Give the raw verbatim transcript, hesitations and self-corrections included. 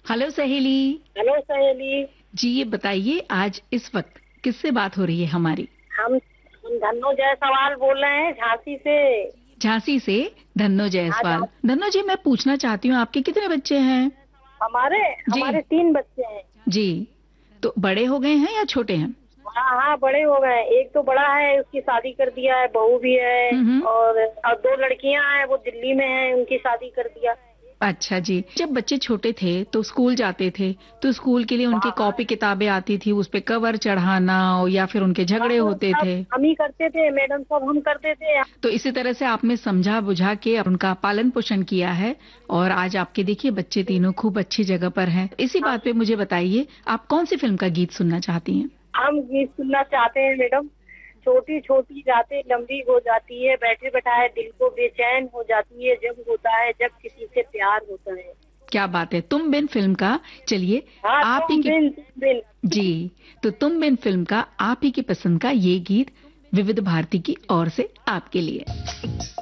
Hello सहेली। Hello सहेली। जी ये बताइए आज इस वक्त किससे बात हो रही है हमारी? हम हम धन्नो जायसवाल बोल रहे हैं झांसी से। झांसी से धन्नो हाँ जायसवाल। झा- धन्नो जी मैं पूछना चाहती हूँ आपके कितने बच्चे हैं? हमारे जी हमारे तीन बच्चे हैं। जी। तो बड़े हो गए हैं या छोटे हैं? हाँ हाँ बड़े हो गए हैं। एक तो बड़ा है, उसकी शादी कर दिया है, बहू भी है। हम्म हम्म। और और दो लड़कियां हैं, वो दिल्ली में हैं, उनकी शादी कर दिया। अच्छा जी। जब बच्चे छोटे थे तो स्कूल जाते थे तो स्कूल के लिए उनकी हाँ हाँ कॉपी किताबें आती थी, उस पे कवर चढ़ाना या फिर उनके हाँ, झगड़े वो होते सब थे। हम ही करते थे, मैडम सब हम करते थे। तो इसी तरह से आपने समझा बुझा के उनका पालन पोषण किया है और आज आपके देखिए बच्चे तीनों खूब अच्छी जगह पर हैं। इसी हम बात पे मुझे बताइए आप कौन सी फिल्म का गीत सुनना चाहती हैं? हम गीत सुनना चाहते हैं मैडम। छोटी छोटी रातें लंबी हो जाती है, बैठे बैठाए दिल को बेचैन हो जाती है, जब होता है जब किसी से प्यार होता है। क्या बात है, तुम बिन फिल्म का। चलिए हाँ आप ही तुम की। बिन तुम बिन। जी। तो तुम बिन फिल्म का आप ही की पसंद का ये गीत विविध भारती की ओर से आपके लिए।